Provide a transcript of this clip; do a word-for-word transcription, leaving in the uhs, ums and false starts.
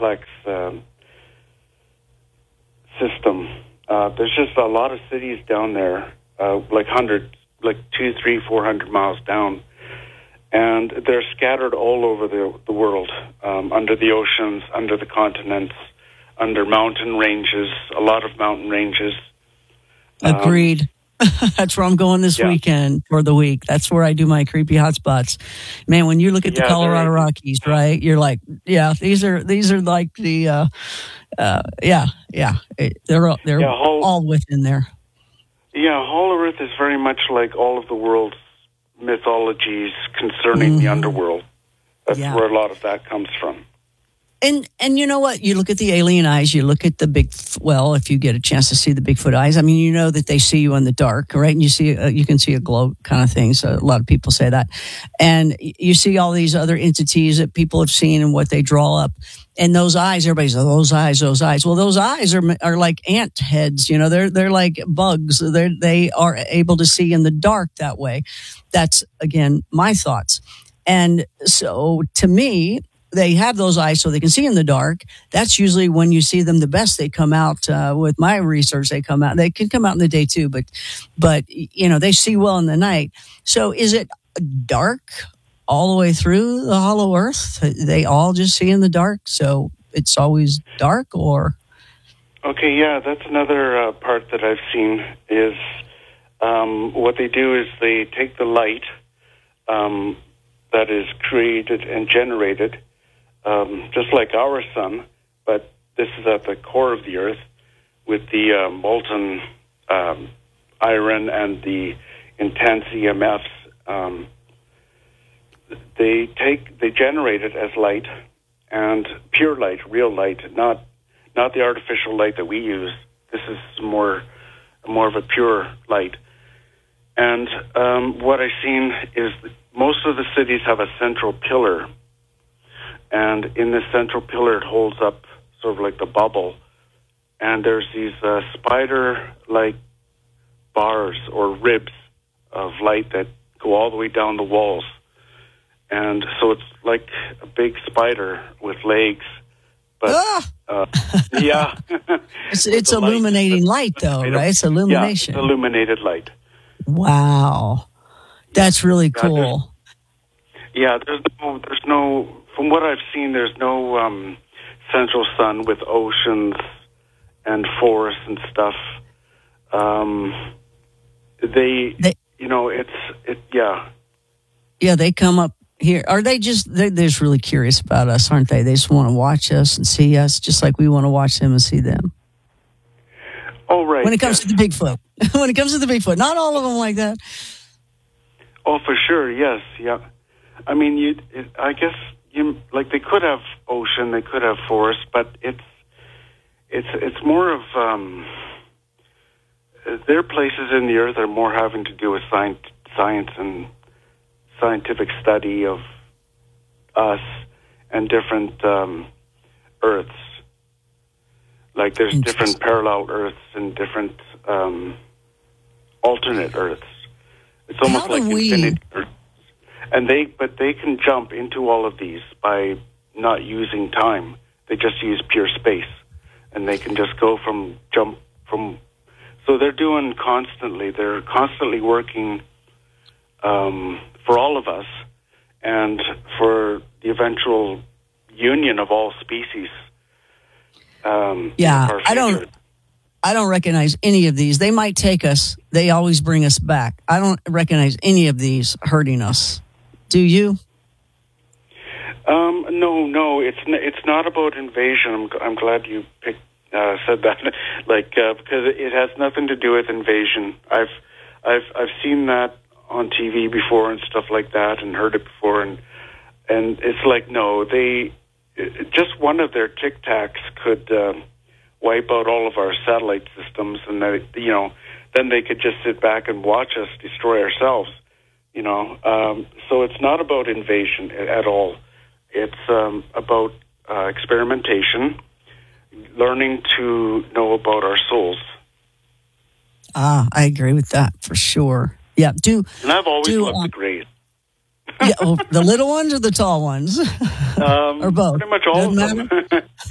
complex um, system. Uh, there's just a lot of cities down there, uh, like hundreds, like two, three, four hundred miles down, and they're scattered all over the the world, um, under the oceans, under the continents, under mountain ranges, a lot of mountain ranges. Agreed. Um, That's where I'm going this yeah. weekend for the week. That's where I do my creepy hotspots. Man, when you look at the yeah, Colorado Rockies, right? You're like, yeah, these are these are like the, uh, uh, yeah, yeah, they're they're yeah, whole, all within there. Yeah, Hollow Earth is very much like all of the world's mythologies concerning mm-hmm. the underworld. That's yeah. where a lot of that comes from. And and you know what? You look at the alien eyes. You look at the big. Well, if you get a chance to see the Bigfoot eyes, I mean, you know that they see you in the dark, right? And you see, uh, you can see a glow kind of thing. So a lot of people say that, and you see all these other entities that people have seen and what they draw up. And those eyes, everybody's oh, those eyes, those eyes. Well, those eyes are are like ant heads. You know, they're they're like bugs. They they are able to see in the dark that way. That's again my thoughts. And so to me, they have those eyes so they can see in the dark. That's usually when you see them the best. They come out, uh, with my research, they come out, they can come out in the day too, but, but, you know, they see well in the night. So is it dark all the way through the Hollow Earth? They all just see in the dark. So it's always dark, or? Okay. Yeah. That's another uh, part that I've seen is, um, what they do is they take the light, um, that is created and generated, Um, just like our sun, but this is at the core of the Earth with the uh, molten um, iron and the intense E M Fs. Um, they take, they generate it as light, and pure light, real light, not not the artificial light that we use. This is more more of a pure light. And um, what I've seen is that most of the cities have a central pillar. And in this central pillar, it holds up sort of like the bubble. And there's these uh, spider-like bars or ribs of light that go all the way down the walls. And so it's like a big spider with legs. But, ah! uh, yeah. it's it's illuminating light, light though, right? It's illumination. Yeah, it's illuminated light. Wow. That's really cool. Yeah, there's, yeah, there's no... There's no From what I've seen, there's no um, central sun with oceans and forests and stuff. Um, they, they, you know, it's, it, yeah. Yeah, they come up here. Are they just, they're, they're just really curious about us, aren't they? They just want to watch us and see us, just like we want to watch them and see them. Oh, right. When it comes yes. to the Bigfoot. When it comes to the Bigfoot. Not all of them like that. Oh, for sure, yes, yeah. I mean, you. It, I guess... You, like they could have ocean, they could have forest, but it's it's it's more of um, their places in the earth are more having to do with science, science and scientific study of us and different um, Earths. Like there's different parallel Earths and different um, alternate Earths. It's almost How like do we... infinite Earths. And they, but they can jump into all of these by not using time. They just use pure space, and they can just go from jump from. So they're doing constantly. They're constantly working um, for all of us, and for the eventual union of all species. Um, yeah, I don't. I don't recognize any of these. They might take us. They always bring us back. I don't recognize any of these hurting us. Do you? Um, no, no. It's n- it's not about invasion. I'm, I'm glad you picked, uh, said that. like uh, because it has nothing to do with invasion. I've I've I've seen that on T V before and stuff like that, and heard it before, and and it's like no, they it, just one of their tic tacs could uh, wipe out all of our satellite systems, and they, you know, then they could just sit back and watch us destroy ourselves. You know, um, so it's not about invasion at all. It's um, about uh, experimentation, learning to know about our souls. Ah, I agree with that for sure. Yeah, do. And I've always do, loved uh, the Greys. yeah, well, the little ones or the tall ones, um, or both? Pretty much all Doesn't of them.